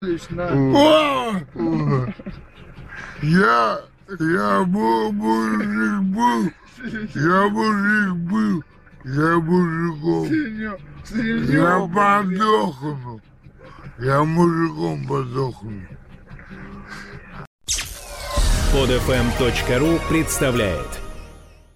Я мужик был, я мужиком. Я подохну. Я мужиком подохну. Подфм.ру представляет